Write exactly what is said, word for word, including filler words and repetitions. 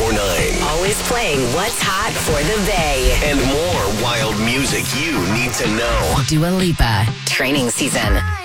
four nine. Always playing what's hot for the Bay. And more wild music you need to know. Dua Lipa, training season.